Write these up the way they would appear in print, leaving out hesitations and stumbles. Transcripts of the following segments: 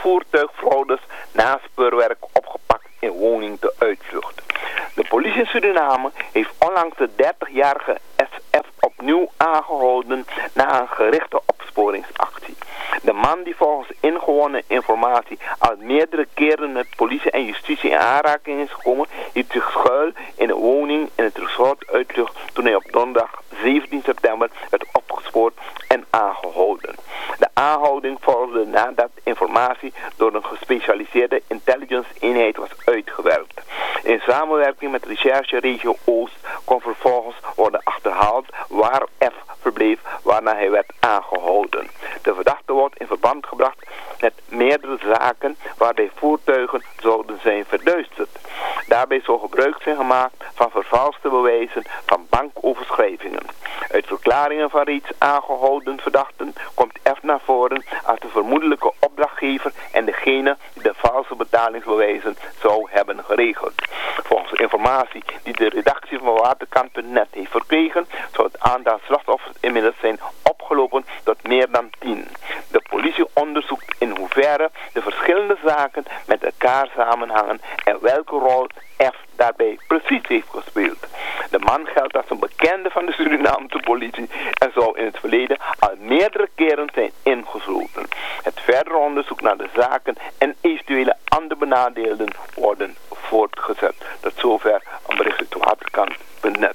voertuigfraudes na speurwerk opgepakt in woning te Uitvlucht. De politie in Suriname heeft onlangs de 30-jarige SF opnieuw aangehouden na een gerichte opsporingsactie. De man die volgens ingewonnen informatie al meerdere keren met politie en justitie in aanraking is gekomen, hield zich schuil in een woning in het resort Uitvlucht toen hij op donderdag 17 september werd opgespoord en aangehouden. De aanhouding volgde nadat informatie door een gespecialiseerde intelligence eenheid was uitgewerkt. In samenwerking met Recherche Regio Oost kon vervolgens worden achterhaald waar F verbleef, waarna hij werd aangehouden. De verdachte wordt in verband gebracht met meerdere zaken waarbij voertuigen zouden zijn verduisterd. Daarbij zou gebruik zijn gemaakt van vervalste bewijzen van bankoverschrijvingen. Uit verklaringen van reeds aangehouden verdachten komt F naar voren als de vermoedelijke opdrachtgever en degene die de valse betalingsbewijzen zou hebben geregeld. Volgens informatie die de redactie van Waterkant.net heeft verkregen, zou het aantal slachtoffers inmiddels zijn opgelopen tot meer dan 10. De politie onderzoekt in hoeverre de verschillende zaken met elkaar samenhangen en welke rol F daarbij precies heeft gespeeld. De man geldt als een bekende van de Surinaamse politie en zou in het verleden al meerdere keren zijn ingesloten. Het verdere onderzoek naar de zaken en eventuele andere benadeelden worden voortgezet. Tot zover een bericht uit Waterkant.net.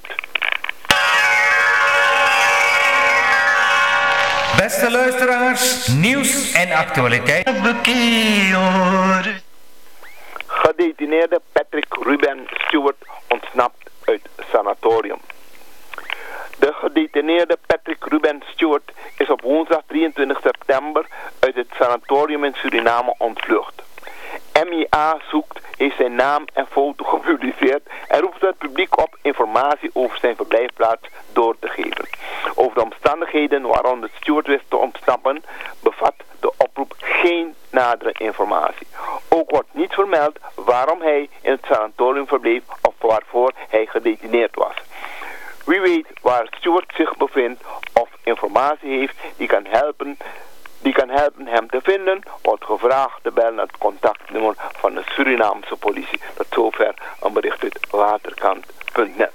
Beste luisteraars, nieuws en actualiteit. Gedetineerde Patrick Ruben Stewart ontsnapt uit sanatorium. De gedetineerde Patrick Ruben Stewart is op woensdag 23 september uit het sanatorium in Suriname ontvlucht. MIA zoekt, heeft zijn naam en foto gepubliceerd en roept het publiek op informatie over zijn verblijfplaats door te geven. Over de omstandigheden waaronder Stewart wist te ontsnappen bevat de oproep geen nadere informatie. Ook wordt niet vermeld waarom hij in het sanatorium verbleef of waarvoor hij gedetineerd was. Wie weet waar Stewart zich bevindt of informatie heeft die kan helpen hem te vinden, wordt gevraagd te bellen naar het contactnummer van de Surinaamse politie. Tot zover een bericht uit Waterkant.net.